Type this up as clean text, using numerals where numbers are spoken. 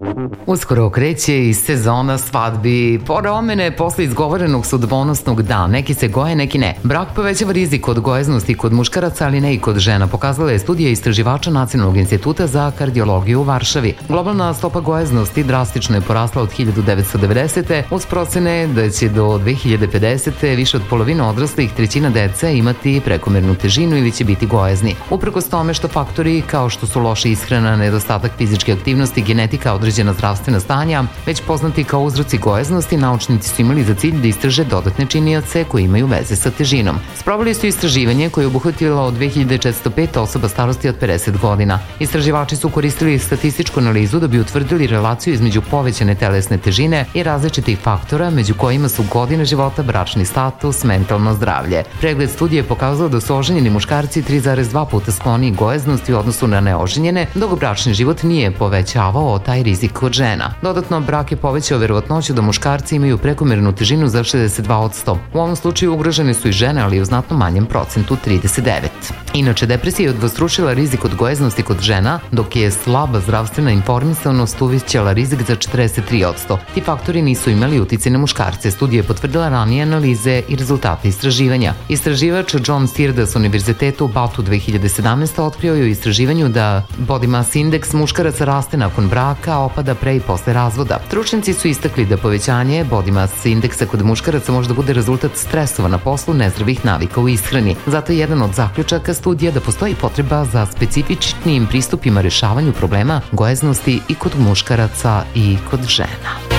Uskoro kreće i sezona svadbi. Promene posle izgovorenog sudbonosnog da. Neki se goje, neki ne. Brak povećava rizik od gojaznosti kod muškaraca, ali ne i kod žena. Pokazala je studija istraživača Nacionalnog instituta za kardiologiju u Varšavi. Globalna stopa gojaznosti drastično je porasla od 1990. uz procene da će do 2050. više od polovine odraslih, trećina dece imati prekomernu težinu ili će biti gojazni. Uprkos tome što faktori kao što su loša ishrana, nedostatak fizičke aktivnosti, genetika, određena zdravstvena stanja, već poznati kao uzroci gojaznosti, naučnici su imali za cilj da istraže dodatne činioce koji imaju veze sa težinom. Sproveli su istraživanje koje je obuhvatilo od 2405 osoba starosti od 50 godina. Istraživači su koristili statističku analizu da bi utvrdili relaciju između povećane telesne težine i različitih faktora, među kojima su godine života, bračni status, mentalno zdravlje. Pregled studije je pokazao da su oženjeni muškarci 3,2 puta skloniji gojaznosti u odnosu na neoženjene, dok bračni život nije povećavao taj rizik kod žena. Dodatno, brak je povećao verovatnoću da muškarci imaju prekomernu težinu za 62%. U ovom slučaju ugrožene su i žene, ali u znatno manjem procentu 39%. Inače, depresija je udvostručila rizik od gojaznosti kod žena, dok je slaba zdravstvena informisanost uvećala rizik za 43%. Ti faktori nisu imali uticaj na muškarce. Studija je potvrdila ranije analize i rezultate istraživanja. Istraživač John Stearda s Univerziteta u Batu 2017. otkrio je u istraživanju da body mass indeks muškaraca raste nakon braka, a opada pre i posle razvoda. Stručnjaci su istakli da povećanje body mass indeksa kod muškaraca može da bude rezultat stresova na poslu, nezdravih navika u ishrani. Zato je jedan od zaključaka studija da postoji potreba za specifičnim pristupima rešavanju problema gojaznosti i kod muškaraca i kod žena.